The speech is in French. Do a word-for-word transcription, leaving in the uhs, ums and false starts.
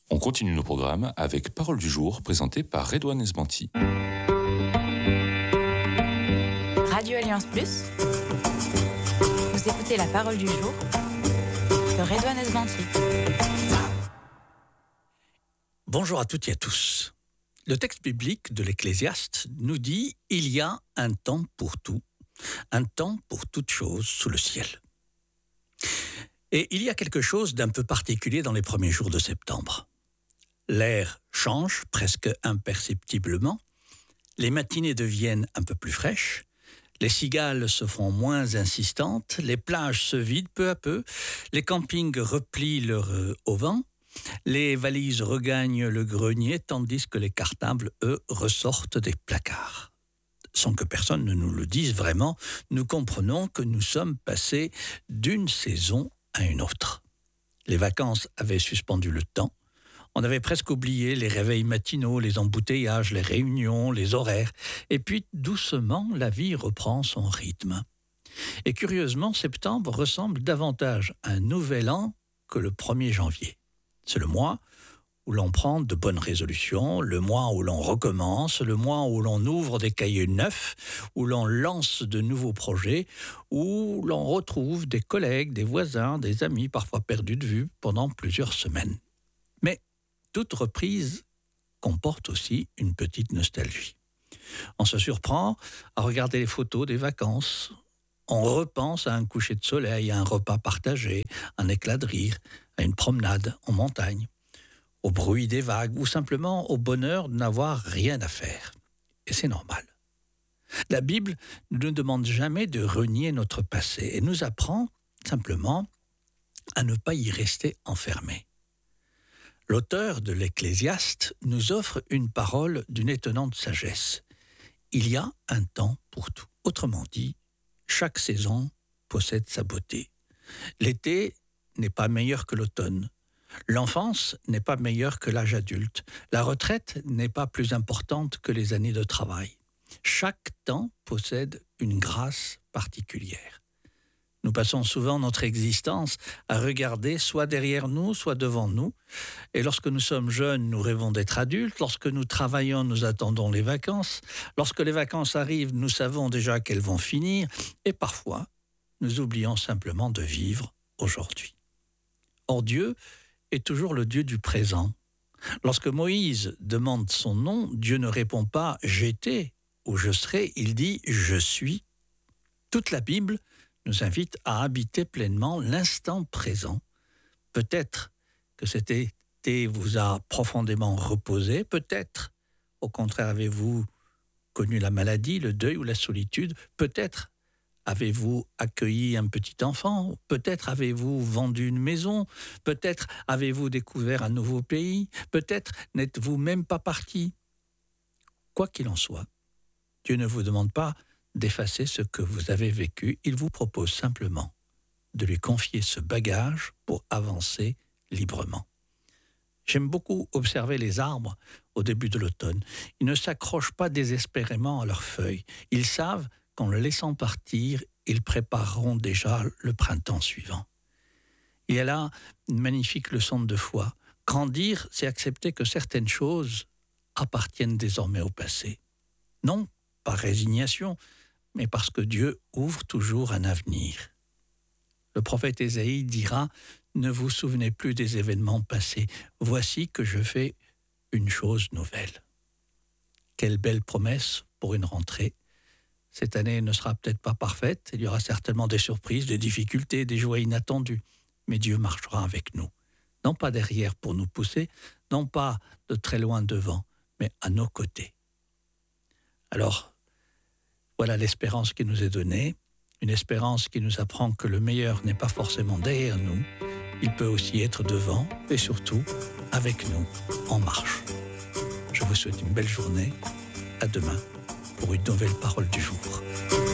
On continue nos programmes avec Parole du jour présentée par Redouane Esbanti. Radio Alliance Plus. Vous écoutez la Parole du jour de Redouane Esbanti. Bonjour à toutes et à tous. Le texte biblique de l'Ecclésiaste nous dit « Il y a un temps pour tout, un temps pour toute chose sous le ciel ». Et il y a quelque chose d'un peu particulier dans les premiers jours de septembre. L'air change presque imperceptiblement, les matinées deviennent un peu plus fraîches, les cigales se font moins insistantes, les plages se vident peu à peu, les campings replient leur auvent, les valises regagnent le grenier, tandis que les cartables, eux, ressortent des placards. Sans que personne ne nous le dise vraiment, nous comprenons que nous sommes passés d'une saison à une autre. Les vacances avaient suspendu le temps. On avait presque oublié les réveils matinaux, les embouteillages, les réunions, les horaires. Et puis, doucement, la vie reprend son rythme. Et curieusement, septembre ressemble davantage à un nouvel an que le premier janvier. C'est le mois où l'on prend de bonnes résolutions, le mois où l'on recommence, le mois où l'on ouvre des cahiers neufs, où l'on lance de nouveaux projets, où l'on retrouve des collègues, des voisins, des amis, parfois perdus de vue pendant plusieurs semaines. Mais toute reprise comporte aussi une petite nostalgie. On se surprend à regarder les photos des vacances. On repense à un coucher de soleil, à un repas partagé, un éclat de rire, à une promenade en montagne, au bruit des vagues ou simplement au bonheur de n'avoir rien à faire. Et c'est normal. La Bible ne nous demande jamais de renier notre passé et nous apprend simplement à ne pas y rester enfermés. L'auteur de l'Ecclésiaste nous offre une parole d'une étonnante sagesse. Il y a un temps pour tout. Autrement dit, chaque saison possède sa beauté. L'été n'est pas meilleur que l'automne. L'enfance n'est pas meilleure que l'âge adulte. La retraite n'est pas plus importante que les années de travail. Chaque temps possède une grâce particulière. Nous passons souvent notre existence à regarder soit derrière nous, soit devant nous. Et lorsque nous sommes jeunes, nous rêvons d'être adultes. Lorsque nous travaillons, nous attendons les vacances. Lorsque les vacances arrivent, nous savons déjà qu'elles vont finir. Et parfois, nous oublions simplement de vivre aujourd'hui. Or, Dieu est toujours le Dieu du présent. Lorsque Moïse demande son nom, Dieu ne répond pas « j'étais » ou « je serai », il dit « je suis ». Toute la Bible nous invite à habiter pleinement l'instant présent. Peut-être que cet été vous a profondément reposé, peut-être, au contraire, avez-vous connu la maladie, le deuil ou la solitude, peut-être avez-vous accueilli un petit enfant, peut-être avez-vous vendu une maison, peut-être avez-vous découvert un nouveau pays, peut-être n'êtes-vous même pas parti. Quoi qu'il en soit, Dieu ne vous demande pas d'effacer ce que vous avez vécu, il vous propose simplement de lui confier ce bagage pour avancer librement. J'aime beaucoup observer les arbres au début de l'automne. Ils ne s'accrochent pas désespérément à leurs feuilles. Ils savent qu'en le laissant partir, ils prépareront déjà le printemps suivant. Il y a là une magnifique leçon de foi. Grandir, c'est accepter que certaines choses appartiennent désormais au passé. Non par résignation, mais parce que Dieu ouvre toujours un avenir. Le prophète Ésaïe dira « Ne vous souvenez plus des événements passés, voici que je fais une chose nouvelle ». Quelle belle promesse pour une rentrée. Cette année ne sera peut-être pas parfaite, il y aura certainement des surprises, des difficultés, des joies inattendues, mais Dieu marchera avec nous. Non pas derrière pour nous pousser, non pas de très loin devant, mais à nos côtés. Alors, voilà l'espérance qui nous est donnée, une espérance qui nous apprend que le meilleur n'est pas forcément derrière nous, il peut aussi être devant et surtout avec nous, en marche. Je vous souhaite une belle journée, à demain pour une nouvelle parole du jour.